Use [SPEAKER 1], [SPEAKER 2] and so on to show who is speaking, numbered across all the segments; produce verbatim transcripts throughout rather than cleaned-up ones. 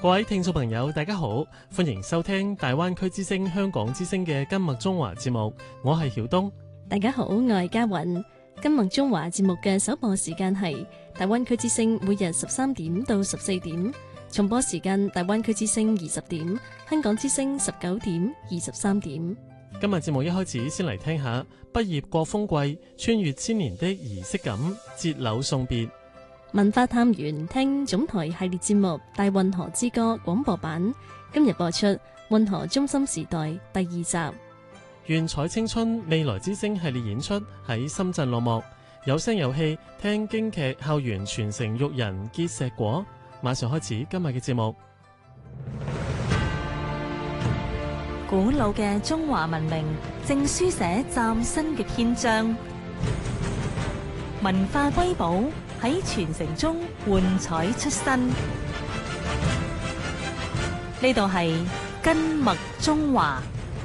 [SPEAKER 1] 各位聽眾朋友，大家好，歡迎收聽大灣區之聲香港之聲嘅金麥中華節目，我係曉東。
[SPEAKER 2] 大家好，我係嘉韻。金麥中華節目嘅首播時間係大灣區之聲每日十三點到十四點，重播時間大灣區之聲二十點，香港之聲十九點、二十三點。
[SPEAKER 1] 今日節目一開始先嚟聽下畢業過風季，穿越千年的儀式感，節柳送別。
[SPEAKER 2] 文化探源聽總台系列節目《大運河之歌》廣播版，今日播出《運河中心時代》第二集。
[SPEAKER 1] 願彩青春未來之星系列演出喺深圳落幕，有聲有戲，聽京劇校園傳承育人結碩果。馬上開始今日嘅節目。
[SPEAKER 3] 古老嘅中華文明正書寫嶄新嘅篇章，文化瑰寶喺傳承中換彩出新。呢度係金麥中華。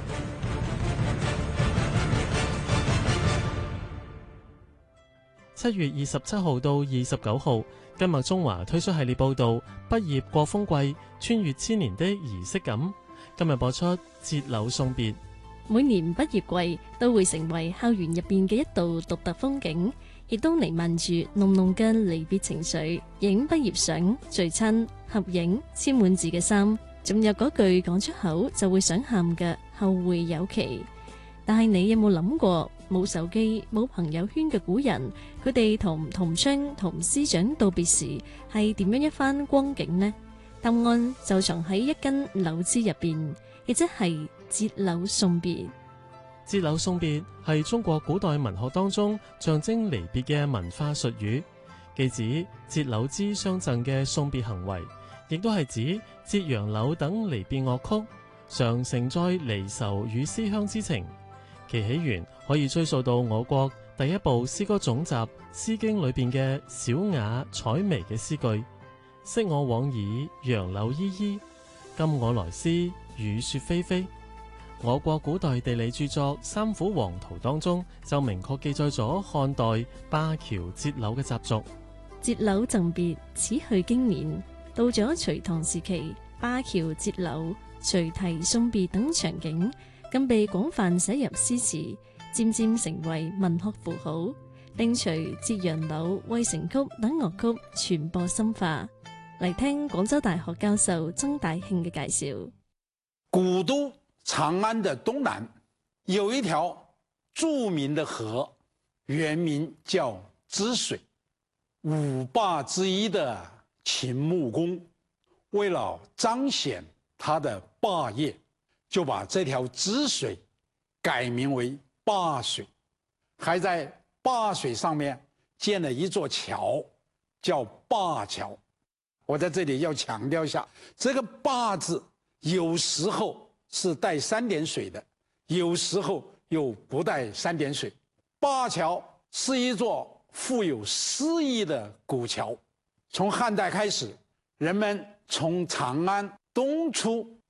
[SPEAKER 1] 七月二十七號到二十九號，金麥中華推出系列報道《畢業過風季，穿越千年的儀式感》。今日播出《節柳送別》。
[SPEAKER 2] 每年畢業季都會成為校園入邊嘅一道獨特風景，亦都彌漫住濃濃嘅離別情緒。影畢業相、聚親、合影、簽滿字嘅衫，仲有嗰句講出口就會想喊嘅後會有期。但係你有冇諗過，冇手機、冇朋友圈嘅古人，佢哋同同窗、同師長道別時係點樣一番光景呢？答案就藏喺一根柳枝入邊，亦即係節柳送別。
[SPEAKER 1] 節柳送別係中國古代文學當中象徵離別嘅文化術語，既指節柳枝相贈嘅送別行為，亦都係指折楊柳等離別樂曲，常承載離愁與思鄉之情。其起源可以追溯到我國第一部詩歌總集《詩經》裏邊嘅小雅采薇嘅詩句：昔我往矣，楊柳依依；今我來思，雨雪霏霏。我國古代地理著作《三府黃圖》當中就明確記載咗漢代灞橋節柳嘅習俗。
[SPEAKER 2] 節柳贈別，此去經年。到咗隋唐時期，灞橋節柳、隨題送別等場景更被廣泛寫入詩詞，漸漸成為文學符號，並隨折楊柳、渭城曲等樂曲傳播深化。嚟聽廣州大學教授曾大慶嘅介紹。
[SPEAKER 4] 古都長安的東南有一條著名的河，原名叫支水。五霸之一的秦穆公為了彰顯他的霸業，就把這條支水改名為灞水，還在灞水上面建了一座橋，叫灞橋。我在這裡要強調一下，這個灞字有時候是帶三點水的，有時候又不帶三點水。灞橋是一座富有詩意的古橋，從漢代開始，人們從長安東出